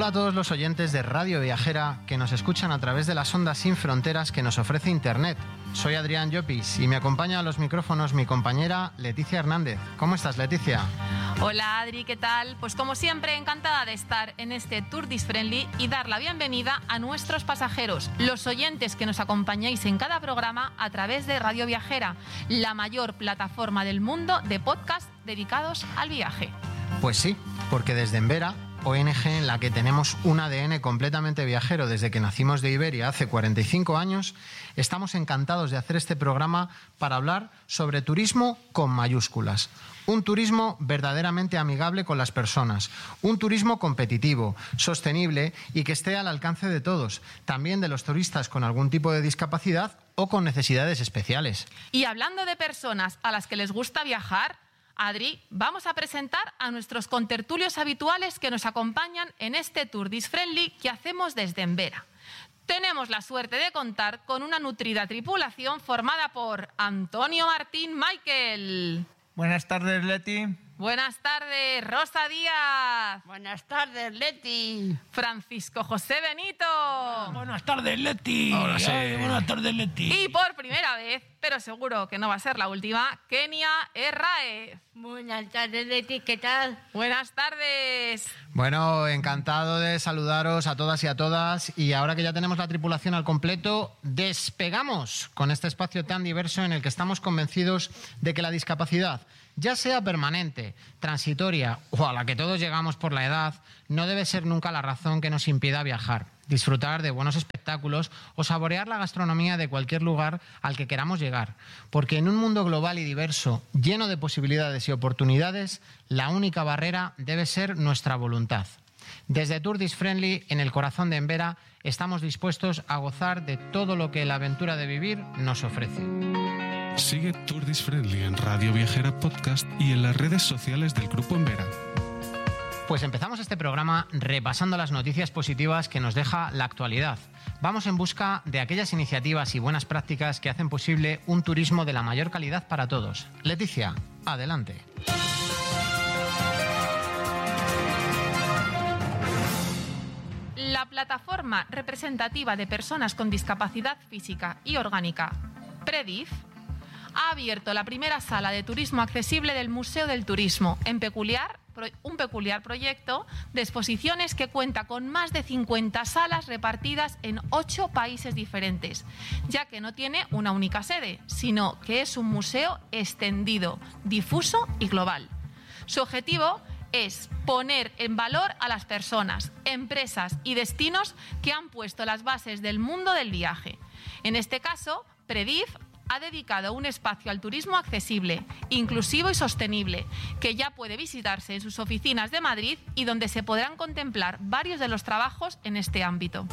Hola a todos los oyentes de Radio Viajera que nos escuchan a través de las ondas sin fronteras que nos ofrece Internet. Soy Adrián Llopis y me acompaña a los micrófonos mi compañera Leticia Hernández. ¿Cómo estás, Leticia? Hola Adri, ¿qué tal? Pues como siempre, encantada de estar en este Tourist Friendly y dar la bienvenida a nuestros pasajeros, los oyentes que nos acompañáis en cada programa a través de Radio Viajera, la mayor plataforma del mundo de podcast dedicados al viaje. Pues sí, porque desde Envera, ONG en la que tenemos un ADN completamente viajero desde que nacimos de Iberia hace 45 años, estamos encantados de hacer este programa para hablar sobre turismo con mayúsculas. Un turismo verdaderamente amigable con las personas, un turismo competitivo, sostenible y que esté al alcance de todos, también de los turistas con algún tipo de discapacidad o con necesidades especiales. Y hablando de personas a las que les gusta viajar, Adri, vamos a presentar a nuestros contertulios habituales que nos acompañan en este Tourist Friendly que hacemos desde Envera. Tenemos la suerte de contar con una nutrida tripulación formada por Antonio Martín Michael. Buenas tardes, Leti. Buenas tardes, Rosa Díaz. Buenas tardes, Leti. Francisco José Benito. Buenas tardes, Leti. Hola, sí. Buenas tardes, Leti. Y por primera vez, pero seguro que no va a ser la última, Kenia Herraez. Buenas tardes, Leti. ¿Qué tal? Buenas tardes. Bueno, encantado de saludaros a todas y a todas, y ahora que ya tenemos la tripulación al completo, despegamos con este espacio tan diverso en el que estamos convencidos de que la discapacidad, ya sea permanente, transitoria o a la que todos llegamos por la edad, no debe ser nunca la razón que nos impida viajar, disfrutar de buenos espectáculos o saborear la gastronomía de cualquier lugar al que queramos llegar. Porque en un mundo global y diverso, lleno de posibilidades y oportunidades, la única barrera debe ser nuestra voluntad. Desde Tourist Friendly, en el corazón de Envera, estamos dispuestos a gozar de todo lo que la aventura de vivir nos ofrece. Sigue Tourist Friendly en Radio Viajera Podcast y en las redes sociales del Grupo Envera. Pues empezamos este programa repasando las noticias positivas que nos deja la actualidad. Vamos en busca de aquellas iniciativas y buenas prácticas que hacen posible un turismo de la mayor calidad para todos. Leticia, adelante. La plataforma representativa de personas con discapacidad física y orgánica, PREDIF, ha abierto la primera sala de turismo accesible del Museo del Turismo, un peculiar proyecto de exposiciones que cuenta con más de 50 salas repartidas en 8 países diferentes, ya que no tiene una única sede, sino que es un museo extendido, difuso y global. Su objetivo es poner en valor a las personas, empresas y destinos que han puesto las bases del mundo del viaje. En este caso, PREDIF ha dedicado un espacio al turismo accesible, inclusivo y sostenible, que ya puede visitarse en sus oficinas de Madrid y donde se podrán contemplar varios de los trabajos en este ámbito.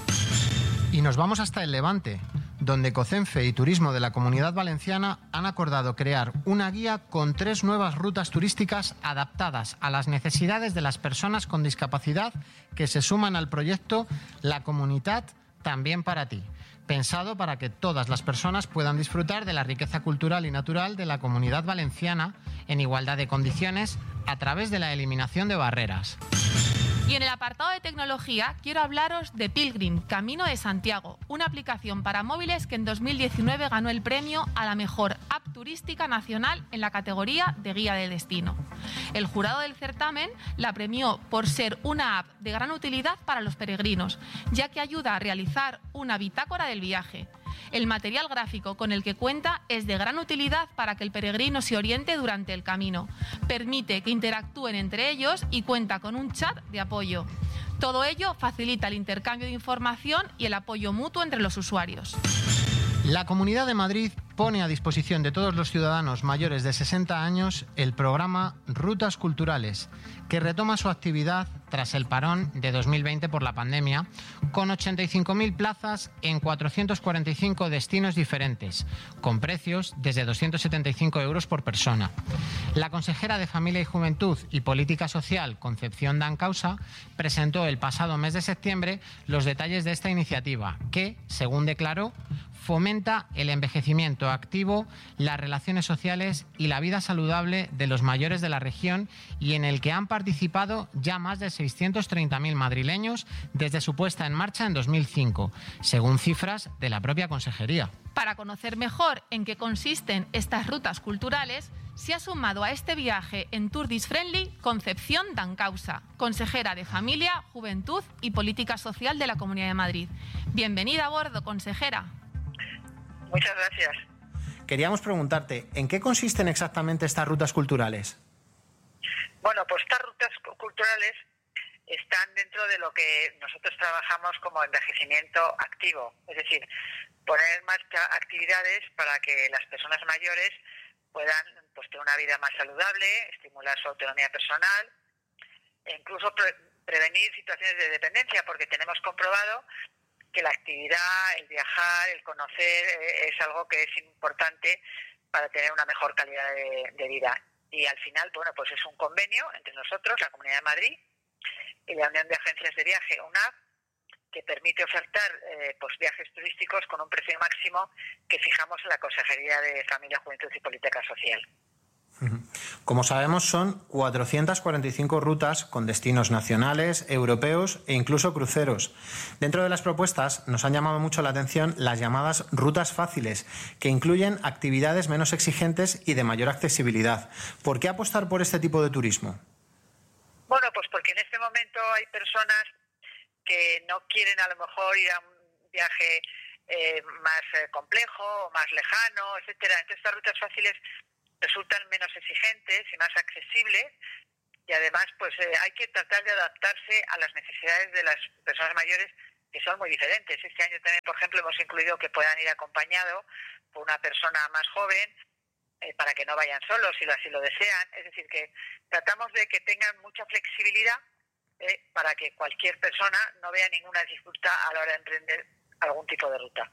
Y nos vamos hasta el Levante, donde COCENFE y Turismo de la Comunidad Valenciana han acordado crear una guía con 3 nuevas rutas turísticas adaptadas a las necesidades de las personas con discapacidad que se suman al proyecto La Comunitat También para ti, pensado para que todas las personas puedan disfrutar de la riqueza cultural y natural de la Comunidad Valenciana en igualdad de condiciones a través de la eliminación de barreras. Y en el apartado de tecnología quiero hablaros de Pilgrim, Camino de Santiago, una aplicación para móviles que en 2019 ganó el premio a la mejor app turística nacional en la categoría de guía de destino. El jurado del certamen la premió por ser una app de gran utilidad para los peregrinos, ya que ayuda a realizar una bitácora del viaje. El material gráfico con el que cuenta es de gran utilidad para que el peregrino se oriente durante el camino. Permite que interactúen entre ellos y cuenta con un chat de apoyo. Todo ello facilita el intercambio de información y el apoyo mutuo entre los usuarios. La Comunidad de Madrid pone a disposición de todos los ciudadanos mayores de 60 años el programa Rutas Culturales, que retoma su actividad tras el parón de 2020 por la pandemia, con 85.000 plazas en 445 destinos diferentes, con precios desde 275 euros por persona. La consejera de Familia y Juventud y Política Social, Concepción Dancausa, presentó el pasado mes de septiembre los detalles de esta iniciativa, que, según declaró, fomenta el envejecimiento activo, las relaciones sociales y la vida saludable de los mayores de la región y en el que han participado ya más de 630.000 madrileños desde su puesta en marcha en 2005, según cifras de la propia Consejería. Para conocer mejor en qué consisten estas rutas culturales, se ha sumado a este viaje en Turdis Friendly Concepción Dancausa, consejera de Familia, Juventud y Política Social de la Comunidad de Madrid. Bienvenida a bordo, consejera. Muchas gracias. Queríamos preguntarte, ¿en qué consisten exactamente estas rutas culturales? Bueno, pues estas rutas culturales están dentro de lo que nosotros trabajamos como envejecimiento activo, es decir, poner en marcha actividades para que las personas mayores puedan tener una vida más saludable, estimular su autonomía personal e incluso prevenir situaciones de dependencia, porque tenemos comprobado que la actividad, el viajar, el conocer es algo que es importante para tener una mejor calidad de vida. Y al final, pues es un convenio entre nosotros, la Comunidad de Madrid y la Unión de Agencias de Viaje, UNAV, que permite ofertar viajes turísticos con un precio máximo que fijamos en la Consejería de Familia, Juventud y Política Social. Como sabemos, son 445 rutas con destinos nacionales, europeos e incluso cruceros. Dentro de las propuestas nos han llamado mucho la atención las llamadas rutas fáciles, que incluyen actividades menos exigentes y de mayor accesibilidad. ¿Por qué apostar por este tipo de turismo? Bueno, pues porque en este momento hay personas que no quieren a lo mejor ir a un viaje más complejo o más lejano, etcétera. Entonces estas rutas fáciles resultan menos exigentes y más accesibles y además hay que tratar de adaptarse a las necesidades de las personas mayores, que son muy diferentes. Este año también, por ejemplo, hemos incluido que puedan ir acompañado por una persona más joven para que no vayan solos si así lo desean. Es decir, que tratamos de que tengan mucha flexibilidad para que cualquier persona no vea ninguna dificultad a la hora de emprender algún tipo de ruta.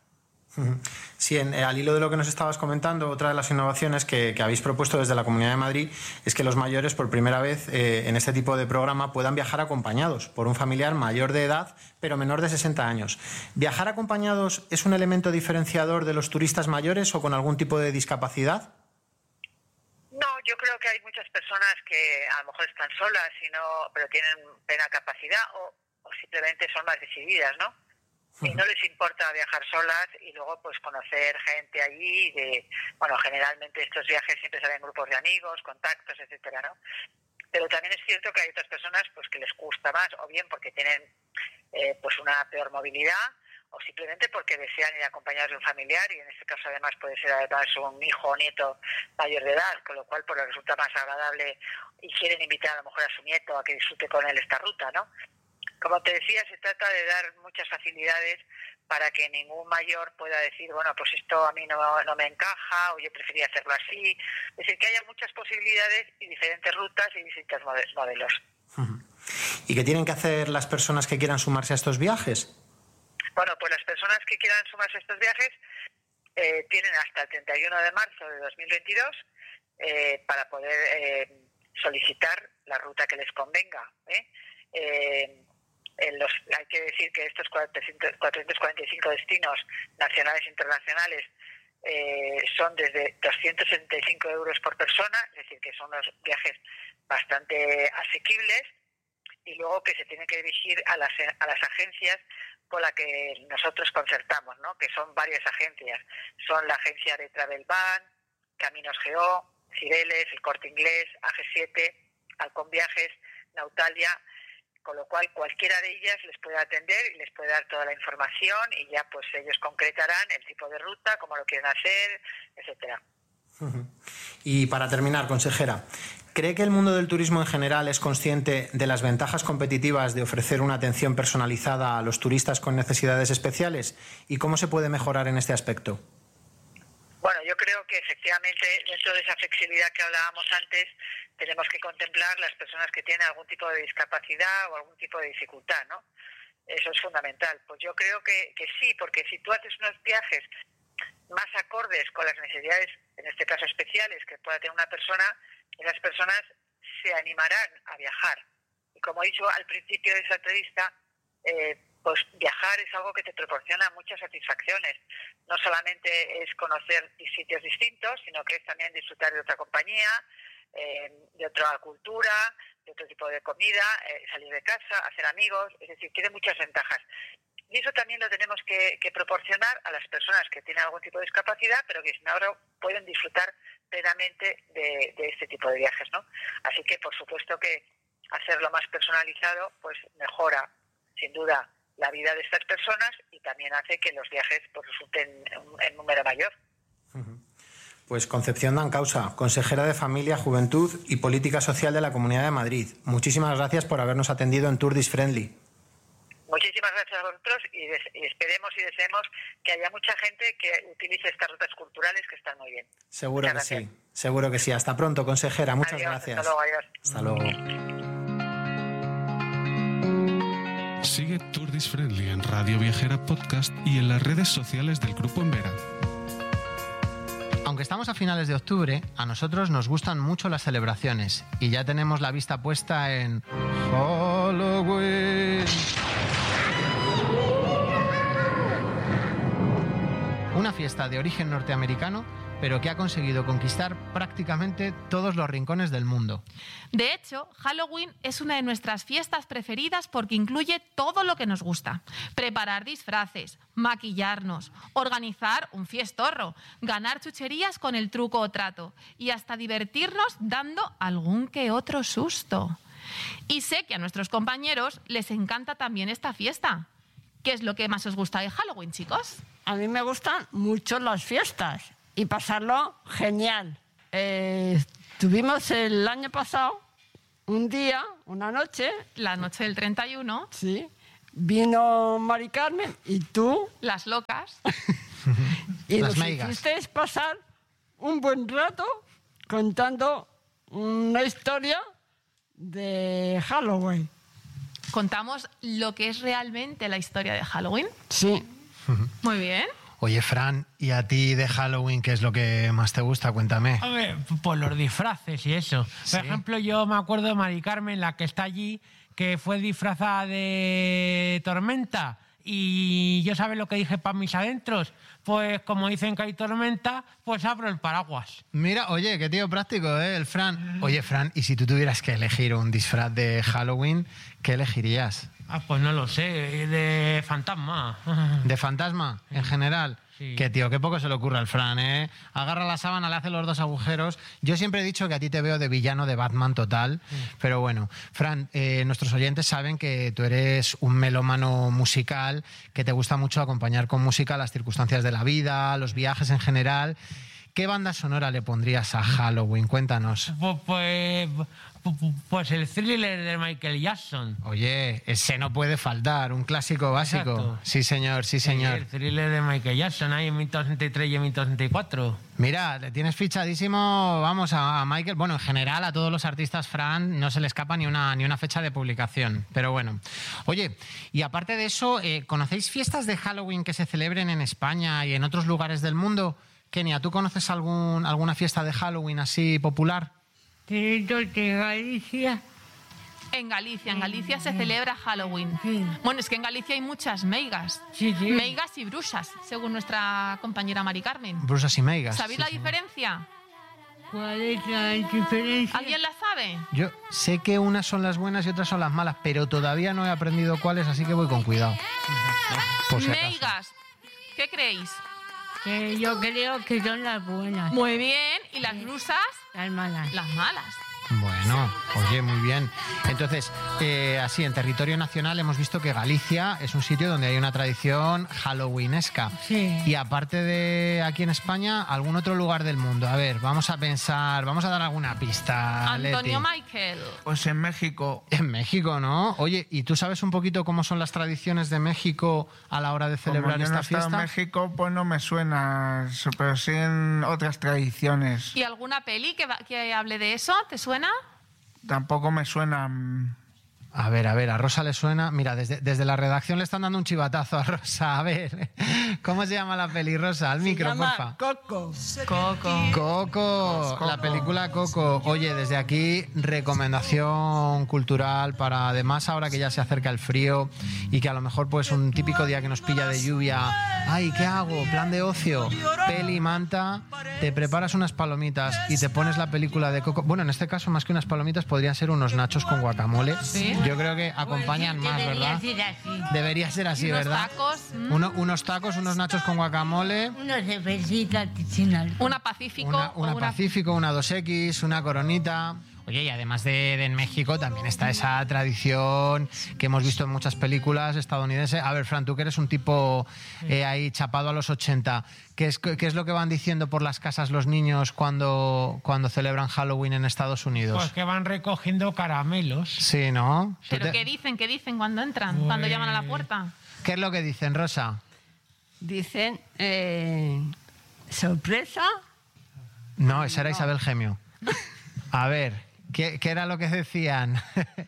Sí, al hilo de lo que nos estabas comentando, otra de las innovaciones que habéis propuesto desde la Comunidad de Madrid es que los mayores, por primera vez en este tipo de programa, puedan viajar acompañados por un familiar mayor de edad, pero menor de 60 años. ¿Viajar acompañados es un elemento diferenciador de los turistas mayores o con algún tipo de discapacidad? No, yo creo que hay muchas personas que a lo mejor están solas, pero tienen plena capacidad o simplemente son más decididas, ¿no? Y no les importa viajar solas y luego conocer gente allí. Generalmente estos viajes siempre salen grupos de amigos, contactos, etcétera, ¿no? Pero también es cierto que hay otras personas que les gusta más, o bien porque tienen una peor movilidad, o simplemente porque desean ir acompañados de un familiar, y en este caso además puede ser un hijo o nieto mayor de edad, con lo cual les resulta más agradable y quieren invitar a lo mejor a su nieto a que disfrute con él esta ruta, ¿no? Como te decía, se trata de dar muchas facilidades para que ningún mayor pueda decir, esto a mí no me encaja, o yo prefería hacerlo así. Es decir, que haya muchas posibilidades y diferentes rutas y distintos modelos. ¿Y qué tienen que hacer las personas que quieran sumarse a estos viajes? Bueno, pues las personas que quieran sumarse a estos viajes tienen hasta el 31 de marzo de 2022 para poder solicitar la ruta que les convenga. Hay que decir que estos 445 destinos nacionales e internacionales son desde 275 euros por persona, es decir, que son unos viajes bastante asequibles, y luego que se tienen que dirigir a las agencias con las que nosotros concertamos, ¿no? Que son varias agencias. Son la agencia de Travel Ban, Caminos GO, Cireles, El Corte Inglés, AG7, Halcón Viajes, Nautalia, con lo cual cualquiera de ellas les puede atender y les puede dar toda la información, y ya ellos concretarán el tipo de ruta, cómo lo quieren hacer, etcétera. Y para terminar, consejera, ¿cree que el mundo del turismo en general es consciente de las ventajas competitivas de ofrecer una atención personalizada a los turistas con necesidades especiales? ¿Y cómo se puede mejorar en este aspecto? Bueno, yo creo que efectivamente dentro de esa flexibilidad que hablábamos antes tenemos que contemplar las personas que tienen algún tipo de discapacidad o algún tipo de dificultad, ¿no? Eso es fundamental. Pues yo creo que sí, porque si tú haces unos viajes más acordes con las necesidades, en este caso especiales, que pueda tener una persona, las personas se animarán a viajar. Y como he dicho al principio de esa entrevista, pues viajar es algo que te proporciona muchas satisfacciones. No solamente es conocer sitios distintos, sino que es también disfrutar de otra compañía, de otra cultura, de otro tipo de comida, salir de casa, hacer amigos, es decir, tiene muchas ventajas. Y eso también lo tenemos que proporcionar a las personas que tienen algún tipo de discapacidad, pero que sin ahora pueden disfrutar plenamente de este tipo de viajes, ¿no? Así que, por supuesto que hacerlo más personalizado, pues mejora, sin duda, la vida de estas personas y también hace que los viajes pues, resulten en número mayor. Pues Concepción Dancausa, consejera de Familia, Juventud y Política Social de la Comunidad de Madrid. Muchísimas gracias por habernos atendido en Tour This Friendly. Muchísimas gracias a vosotros y esperemos y deseemos que haya mucha gente que utilice estas rutas culturales que están muy bien. Seguro que sí, seguro que sí. Hasta pronto, consejera. Muchas gracias. Hasta luego, adiós. Hasta luego. Sigue Tour This Friendly en Radio Viajera Podcast y en las redes sociales del Grupo Embera. Aunque estamos a finales de octubre, a nosotros nos gustan mucho las celebraciones y ya tenemos la vista puesta en Halloween. Una fiesta de origen norteamericano, pero que ha conseguido conquistar prácticamente todos los rincones del mundo. De hecho, Halloween es una de nuestras fiestas preferidas porque incluye todo lo que nos gusta. Preparar disfraces, maquillarnos, organizar un fiestorro, ganar chucherías con el truco o trato y hasta divertirnos dando algún que otro susto. Y sé que a nuestros compañeros les encanta también esta fiesta. ¿Qué es lo que más os gusta de Halloween, chicos? A mí me gustan mucho las fiestas y pasarlo genial. Tuvimos el año pasado un día, una noche. La noche del 31. Sí. Vino Mari Carmen y tú. Las locas. Y las nos meigas. hicisteis pasar un buen rato contando una historia de Halloween. ¿Contamos lo que es realmente la historia de Halloween? Sí. Muy bien. Oye, Fran, ¿y a ti de Halloween qué es lo que más te gusta? Cuéntame. A ver, pues los disfraces y eso. ¿Sí? Por ejemplo, yo me acuerdo de Mari Carmen, la que está allí, que fue disfrazada de tormenta. Y yo, ¿sabes lo que dije para mis adentros? Pues como dicen que hay tormenta, pues abro el paraguas. Mira, oye, qué tío práctico, el Fran. Oye, Fran, ¿y si tú tuvieras que elegir un disfraz de Halloween, qué elegirías? Ah, pues no lo sé, de fantasma. ¿De fantasma, en general? Sí. Qué tío, qué poco se le ocurre al Fran, ¿eh? Agarra la sábana, le hace los 2 agujeros. Yo siempre he dicho que a ti te veo de villano de Batman total, pero bueno. Fran, nuestros oyentes saben que tú eres un melómano musical, que te gusta mucho acompañar con música las circunstancias de la vida, los viajes en general. ¿Qué banda sonora le pondrías a Halloween? Cuéntanos. Pues el Thriller de Michael Jackson. Oye, ese no puede faltar, un clásico básico. Exacto. Sí, señor, sí, señor. El Thriller de Michael Jackson, ahí en 1963 y en 1964. Mira, le tienes fichadísimo, vamos, a Michael. Bueno, en general a todos los artistas, Fran, no se le escapa ni una fecha de publicación. Pero bueno. Oye, y aparte de eso, ¿conocéis fiestas de Halloween que se celebren en España y en otros lugares del mundo? Kenia, ¿tú conoces alguna fiesta de Halloween así popular? Territorio de Galicia. En Galicia se celebra Halloween. Bueno, es que en Galicia hay muchas meigas. Sí. Meigas y bruxas, según nuestra compañera Mari Carmen. Brusas y meigas. ¿Sabéis la diferencia? ¿Cuál es la diferencia? ¿Alguien la sabe? Yo sé que unas son las buenas y otras son las malas, pero todavía no he aprendido cuáles, así que voy con cuidado. Por si acaso. Meigas. ¿Qué creéis? Que yo creo que son las buenas. Muy bien. ¿Y las brusas? Las malas. Las malas. Bueno, oye, muy bien. Entonces, así, en territorio nacional hemos visto que Galicia es un sitio donde hay una tradición halloweenesca. Sí. Y aparte de aquí en España, algún otro lugar del mundo. A ver, vamos a pensar, vamos a dar alguna pista. Antonio Leti. Michael. Pues en México. En México, ¿no? Oye, ¿y tú sabes un poquito cómo son las tradiciones de México a la hora de celebrar esta fiesta? En México, pues no me suena, pero sí en otras tradiciones. ¿Y alguna peli que hable de eso? ¿Te suena? Tampoco me suena. A ver, a Rosa le suena. Mira, desde la redacción le están dando un chivatazo a Rosa. A ver, ¿Cómo se llama la peli, Rosa? Al micro, Se llama porfa. Coco. Coco, la película Coco. Oye, desde aquí, recomendación cultural para, además, ahora que ya se acerca el frío y que a lo mejor pues un típico día que nos pilla de lluvia, ay, ¿qué hago? Plan de ocio, peli, manta, te preparas unas palomitas y te pones la película de Coco. Bueno, en este caso, más que unas palomitas, podrían ser unos nachos con guacamole. Sí. Yo creo que acompañan más, ¿verdad? Debería ser así, Unos ¿verdad? tacos, Unos tacos, unos nachos con guacamole. Una cervecita artesanal. una Pacífico. Una o Pacífico, una 2X, una Coronita. Oye, y además de en México también está esa tradición que hemos visto en muchas películas estadounidenses. A ver, Fran, tú que eres un tipo ahí chapado a los 80, ¿qué es lo que van diciendo por las casas los niños cuando celebran Halloween en Estados Unidos? Pues que van recogiendo caramelos. Sí, ¿no? ¿Pero qué dicen cuando entran? Cuando llaman a la puerta. ¿Qué es lo que dicen, Rosa? Dicen, sorpresa, No, esa era Isabel Gemio. A ver, ¿qué era lo que decían?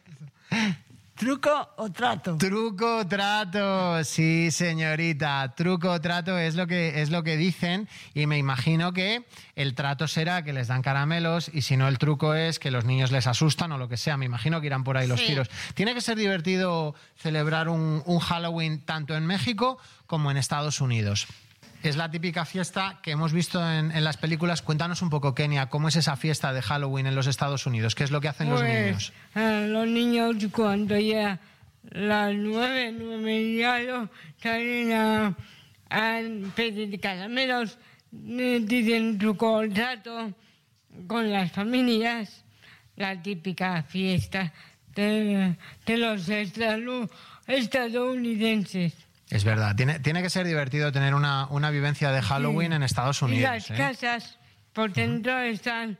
truco o trato. Truco o trato, sí, señorita. Truco o trato es lo que dicen, y me imagino que el trato será que les dan caramelos y si no el truco es que los niños les asustan o lo que sea. Me imagino que irán por ahí los tiros. Tiene que ser divertido celebrar un Halloween tanto en México como en Estados Unidos. Es la típica fiesta que hemos visto en las películas. Cuéntanos un poco, Kenia, ¿cómo es esa fiesta de Halloween en los Estados Unidos? ¿Qué es lo que hacen los niños? Los niños cuando ya las 9 y algo salen a pedir caramelos, dicen truco o trato con las familias, la típica fiesta de los estadounidenses. Es verdad, tiene que ser divertido tener una vivencia de Halloween en Estados Y Unidos. las casas por dentro están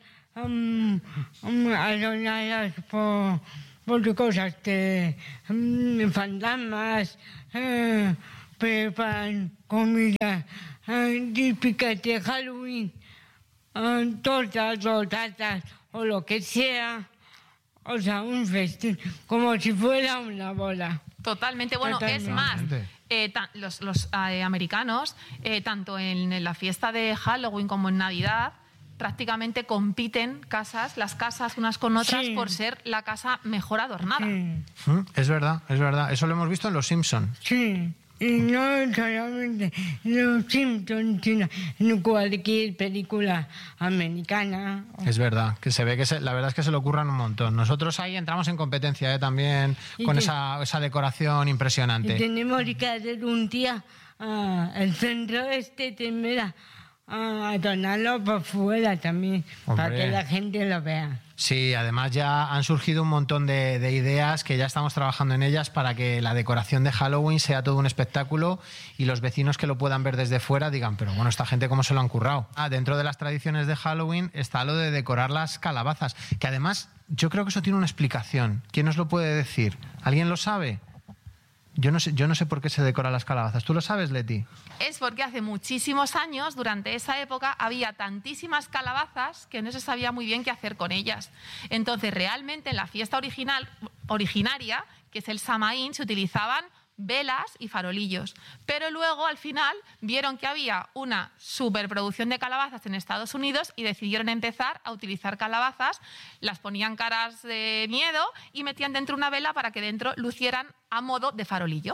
adornadas por cosas de fantasmas, preparan comida típica de Halloween, tortas o tartas o lo que sea. O sea, un festín, como si fuera una bola. Totalmente. Bueno, es más, los americanos, tanto en la fiesta de Halloween como en Navidad, prácticamente compiten las casas unas con otras por ser la casa mejor adornada. Es verdad. Eso lo hemos visto en Los Simpson. Sí. Y no solamente Los Simpsons, sino en cualquier película americana. Es verdad, que se ve que la verdad es que se le ocurran un montón. Nosotros ahí entramos en competencia también con esa decoración impresionante. Y tenemos que hacer un día el centro de adornarlo por fuera también, para que la gente lo vea. Sí, además ya han surgido un montón de ideas que ya estamos trabajando en ellas para que la decoración de Halloween sea todo un espectáculo y los vecinos que lo puedan ver desde fuera digan, pero bueno, esta gente cómo se lo han currado. Dentro de las tradiciones de Halloween está lo de decorar las calabazas, que además yo creo que eso tiene una explicación. ¿Quién nos lo puede decir? ¿Alguien lo sabe? Yo no sé por qué se decoran las calabazas. ¿Tú lo sabes, Leti? Es porque hace muchísimos años, durante esa época, había tantísimas calabazas que no se sabía muy bien qué hacer con ellas. Entonces, realmente en la fiesta originaria, que es el Samaín, se utilizaban velas y farolillos. Pero luego, al final, vieron que había una superproducción de calabazas en Estados Unidos y decidieron empezar a utilizar calabazas, las ponían caras de miedo y metían dentro una vela para que dentro lucieran a modo de farolillo.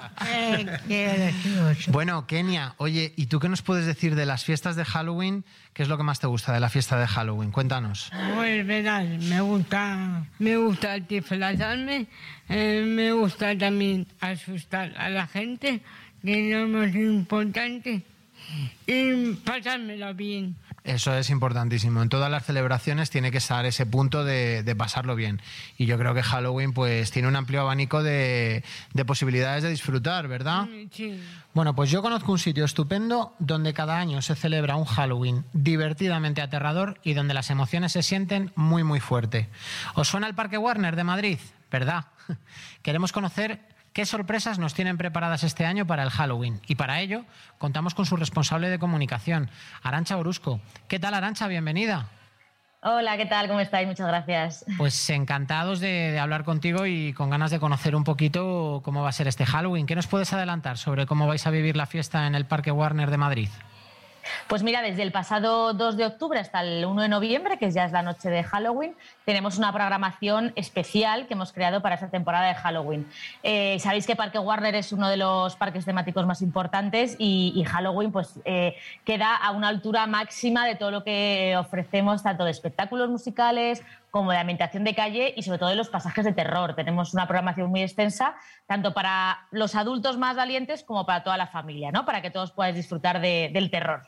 Bueno, Kenia, oye, ¿y tú qué nos puedes decir de las fiestas de Halloween? ¿Qué es lo que más te gusta de la fiesta de Halloween? Cuéntanos. Pues verás, me gusta disfrazarme, me gusta también asustar a la gente, que es lo más importante, y pasármelo bien. Eso es importantísimo. En todas las celebraciones tiene que estar ese punto de pasarlo bien. Y yo creo que Halloween pues tiene un amplio abanico de posibilidades de disfrutar, ¿verdad? Sí. Bueno, pues yo conozco un sitio estupendo donde cada año se celebra un Halloween divertidamente aterrador y donde las emociones se sienten muy, muy fuerte. ¿Os suena el Parque Warner de Madrid? ¿Verdad? Queremos conocer qué sorpresas nos tienen preparadas este año para el Halloween. Y para ello contamos con su responsable de comunicación, Arantxa Orozco. ¿Qué tal, Arantxa? Bienvenida. Hola, ¿qué tal? ¿Cómo estáis? Muchas gracias. Pues encantados de hablar contigo y con ganas de conocer un poquito cómo va a ser este Halloween. ¿Qué nos puedes adelantar sobre cómo vais a vivir la fiesta en el Parque Warner de Madrid? Pues mira, desde el pasado 2 de octubre hasta el 1 de noviembre, que ya es la noche de Halloween, tenemos una programación especial que hemos creado para esta temporada de Halloween. Sabéis que Parque Warner es uno de los parques temáticos más importantes y Halloween pues, queda a una altura máxima de todo lo que ofrecemos, tanto de espectáculos musicales como de ambientación de calle y sobre todo de los pasajes de terror. Tenemos una programación muy extensa, tanto para los adultos más valientes como para toda la familia, ¿no? Para que todos podáis disfrutar del terror.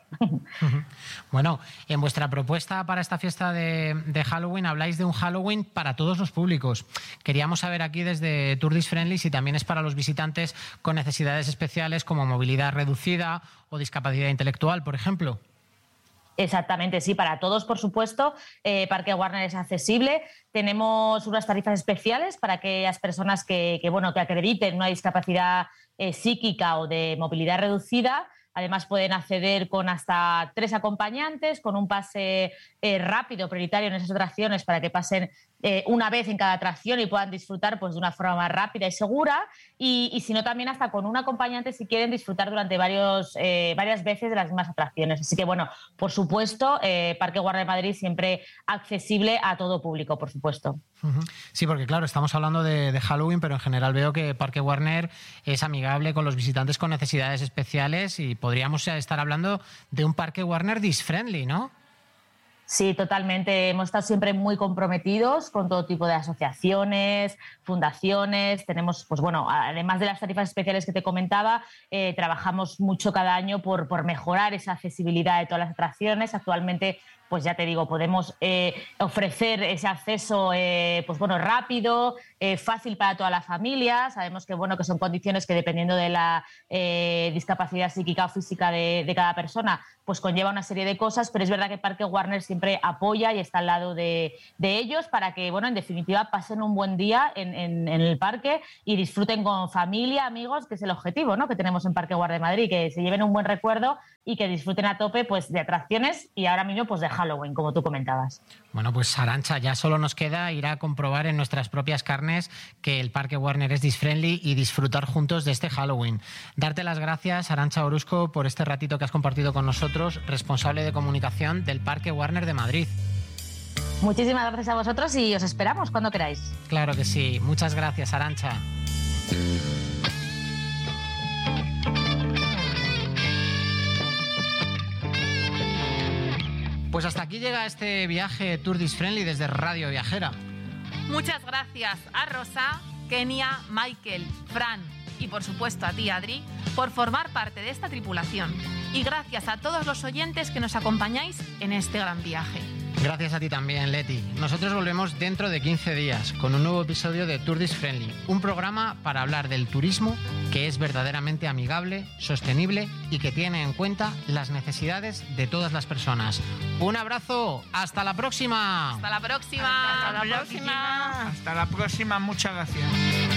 Bueno, en vuestra propuesta para esta fiesta de Halloween habláis de un Halloween para todos los públicos. Queríamos saber aquí desde Tourist Friendly si también es para los visitantes con necesidades especiales como movilidad reducida o discapacidad intelectual, por ejemplo. Exactamente, sí, para todos, por supuesto. Parque Warner es accesible. Tenemos unas tarifas especiales para aquellas personas que acrediten una discapacidad psíquica o de movilidad reducida. Además, pueden acceder con hasta 3 acompañantes, con un pase rápido, prioritario en esas atracciones para que pasen una vez en cada atracción y puedan disfrutar pues, de una forma más rápida y segura. Y si no, también hasta con un acompañante si quieren disfrutar durante varias veces de las mismas atracciones. Así que, bueno, por supuesto, Parque Warner Madrid siempre accesible a todo público, por supuesto. Sí, porque claro, estamos hablando de Halloween, pero en general veo que Parque Warner es amigable con los visitantes con necesidades especiales y podríamos estar hablando de un Parque Warner dis-friendly, ¿no? Sí, totalmente. Hemos estado siempre muy comprometidos con todo tipo de asociaciones, fundaciones. Tenemos, pues bueno, además de las tarifas especiales que te comentaba, trabajamos mucho cada año por mejorar esa accesibilidad de todas las atracciones. Actualmente, pues ya te digo, podemos ofrecer ese acceso pues bueno, rápido, fácil para toda la familia. Sabemos que, bueno, que son condiciones que, dependiendo de la discapacidad psíquica o física de cada persona, pues conlleva una serie de cosas, pero es verdad que Parque Warner siempre apoya y está al lado de ellos para que, bueno, en definitiva, pasen un buen día en el parque y disfruten con familia, amigos, que es el objetivo, ¿no?, que tenemos en Parque Warner Madrid, que se lleven un buen recuerdo y que disfruten a tope pues de atracciones y ahora mismo pues de Halloween, como tú comentabas. Bueno, pues Arantxa, ya solo nos queda ir a comprobar en nuestras propias carnes que el Parque Warner es dis-friendly y disfrutar juntos de este Halloween. Darte las gracias, Arantxa Orozco, por este ratito que has compartido con nosotros, responsable de comunicación del Parque Warner de Madrid. Muchísimas gracias a vosotros y os esperamos cuando queráis. Claro que sí. Muchas gracias, Arantxa. Pues hasta aquí llega este viaje Tourist Friendly desde Radio Viajera. Muchas gracias a Rosa, Kenia, Michael, Fran y por supuesto a ti, Adri, por formar parte de esta tripulación. Y gracias a todos los oyentes que nos acompañáis en este gran viaje. Gracias a ti también, Leti. Nosotros volvemos dentro de 15 días con un nuevo episodio de Tourist Friendly, un programa para hablar del turismo que es verdaderamente amigable, sostenible y que tiene en cuenta las necesidades de todas las personas. Un abrazo, hasta la próxima. Hasta la próxima. Hasta la próxima, muchas gracias.